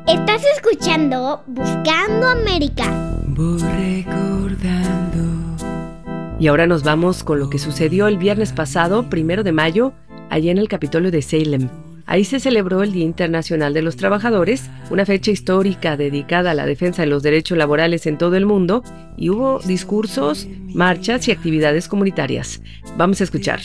Estás escuchando Buscando América. Voy recordando. Y ahora nos vamos con lo que sucedió el viernes pasado, 1 de mayo, allí en el Capitolio de Salem. Ahí se celebró el Día Internacional de los Trabajadores, una fecha histórica dedicada a la defensa de los derechos laborales en todo el mundo, y hubo discursos, marchas y actividades comunitarias. Vamos a escuchar.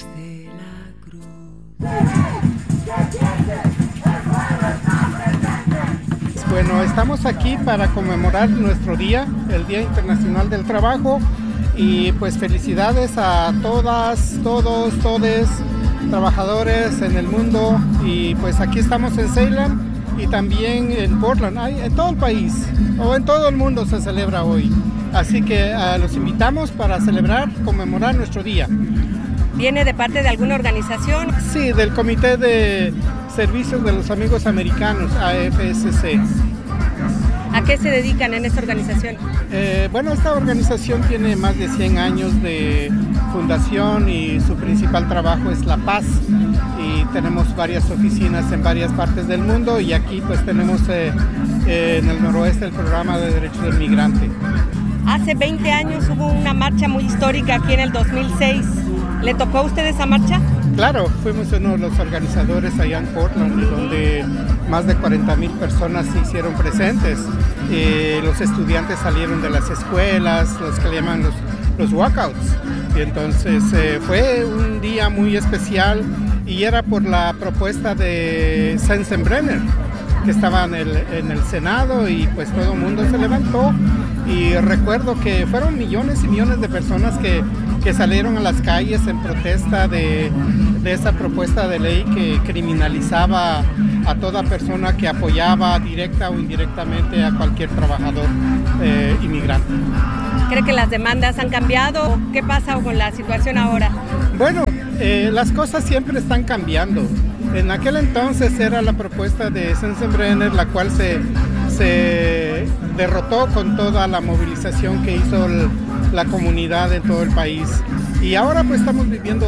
Bueno, estamos aquí para conmemorar nuestro día, el Día Internacional del Trabajo, y pues felicidades a todas, todos, todes, trabajadores en el mundo, y pues aquí estamos en Salem y también en Portland, en todo el país o en todo el mundo se celebra hoy, así que los invitamos para celebrar, conmemorar nuestro día. ¿Viene de parte de alguna organización? Sí, del Comité de Servicios de los Amigos Americanos, AFSC. ¿A qué se dedican en esta organización? Bueno, esta organización tiene más de 100 años de fundación y su principal trabajo es la paz. Y tenemos varias oficinas en varias partes del mundo y aquí pues tenemos en el noroeste el programa de derechos del migrante. Hace 20 años hubo una marcha muy histórica aquí en el 2006. ¿Le tocó a usted esa marcha? Claro, fuimos uno de los organizadores allá en Portland, donde más de 40,000 personas se hicieron presentes. Los estudiantes salieron de las escuelas, los que le llaman los walkouts. Y entonces fue un día muy especial y era por la propuesta de Sensenbrenner, que estaba en el Senado y pues todo el mundo se levantó. Y recuerdo que fueron millones y millones de personas que salieron a las calles en protesta de esa propuesta de ley que criminalizaba a toda persona que apoyaba directa o indirectamente a cualquier trabajador inmigrante. ¿Cree que las demandas han cambiado? ¿Qué pasa con la situación ahora? Bueno, las cosas siempre están cambiando. En aquel entonces era la propuesta de Sensenbrenner, la cual se derrotó con toda la movilización que hizo la comunidad en todo el país. Y ahora pues estamos viviendo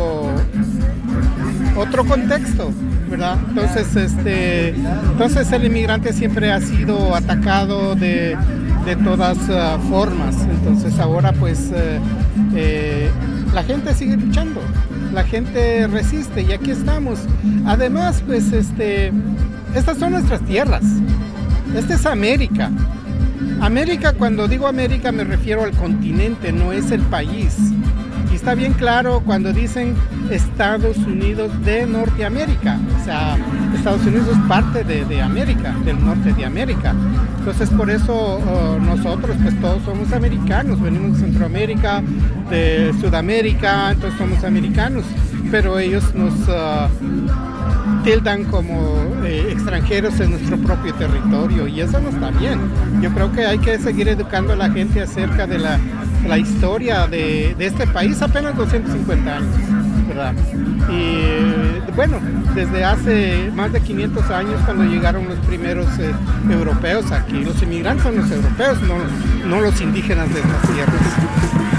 otro contexto, ¿verdad? Entonces el inmigrante siempre ha sido atacado de todas formas. Entonces ahora pues la gente sigue luchando, la gente resiste y aquí estamos. Además pues estas son nuestras tierras. Esta es América. América, cuando digo América me refiero al continente, no es el país. Y está bien claro cuando dicen Estados Unidos de Norteamérica. O sea, Estados Unidos es parte de América, del norte de América. Entonces por eso nosotros pues todos somos americanos, venimos de Centroamérica, de Sudamérica, entonces somos americanos. Pero ellos nos tildan como extranjeros en nuestro propio territorio y eso no está bien. Yo creo que hay que seguir educando a la gente acerca de la historia de este país, apenas 250 años, ¿verdad? Y bueno, desde hace más de 500 años cuando llegaron los primeros europeos aquí, los inmigrantes son los europeos, no los indígenas de las tierras.